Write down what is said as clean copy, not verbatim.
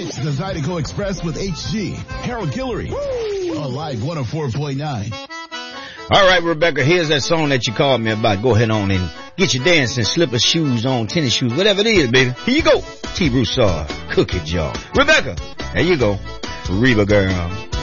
The Zydeco Express with HG. Harold Guillory. Alive 104.9. All right, Rebecca, here's that song that you called me about. Go ahead on and get your dancing slippers, shoes on, tennis shoes, whatever it is, baby. Here you go. T. Broussard, Cookie Jar. Rebecca, there you go. Reba girl.